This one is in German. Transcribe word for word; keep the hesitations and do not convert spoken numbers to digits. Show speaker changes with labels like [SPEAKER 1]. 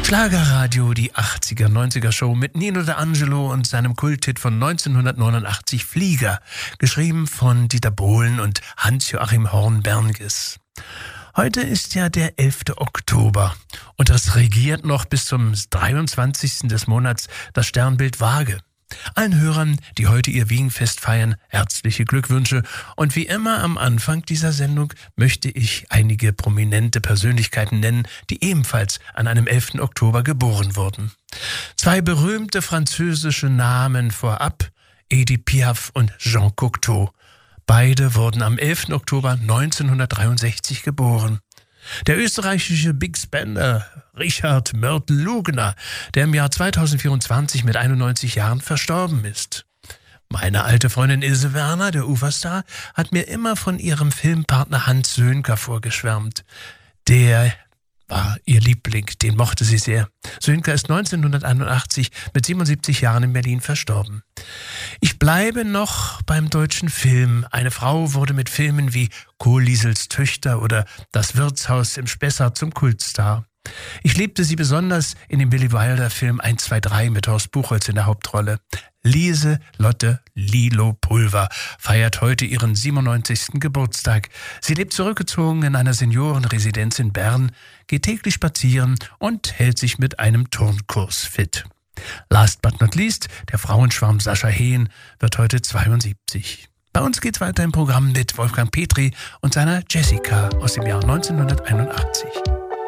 [SPEAKER 1] Schlagerradio, die achtziger, neunziger Show mit Nino D'Angelo und seinem Kulthit von neunzehnhundertneunundachtzig Flieger, geschrieben von Dieter Bohlen und Hans-Joachim Horn-Bernges. Heute ist ja der elfte Oktober und das regiert noch bis zum dreiundzwanzigsten des Monats das Sternbild Waage. Allen Hörern, die heute ihr Wiegenfest feiern, herzliche Glückwünsche. Und wie immer am Anfang dieser Sendung möchte ich einige prominente Persönlichkeiten nennen, die ebenfalls an einem elften Oktober geboren wurden. Zwei berühmte französische Namen vorab, Edith Piaf und Jean Cocteau. Beide wurden am elften Oktober neunzehnhundertdreiundsechzig geboren. Der österreichische Big Spender Richard Mörtel-Lugner, der im Jahr zweitausendvierundzwanzig mit einundneunzig Jahren verstorben ist. Meine alte Freundin Ilse Werner, der Uferstar, hat mir immer von ihrem Filmpartner Hans Sönker vorgeschwärmt. Der war ihr Liebling, den mochte sie sehr. Sönker ist neunzehnhunderteinundachtzig mit siebenundsiebzig Jahren in Berlin verstorben. Ich bleibe noch beim deutschen Film. Eine Frau wurde mit Filmen wie Kohliesels Töchter oder Das Wirtshaus im Spessart zum Kultstar. Ich liebte sie besonders in dem Billy Wilder Film eins zwei drei mit Horst Buchholz in der Hauptrolle. Lise Lotte Lilo Pulver feiert heute ihren siebenundneunzigsten Geburtstag. Sie lebt zurückgezogen in einer Seniorenresidenz in Bern, geht täglich spazieren und hält sich mit einem Turnkurs fit. Last but not least, der Frauenschwarm Sascha Hehn wird heute zweiundsiebzig. Bei uns geht's weiter im Programm mit Wolfgang Petri und seiner Jessica aus dem Jahr neunzehnhunderteinundachtzig.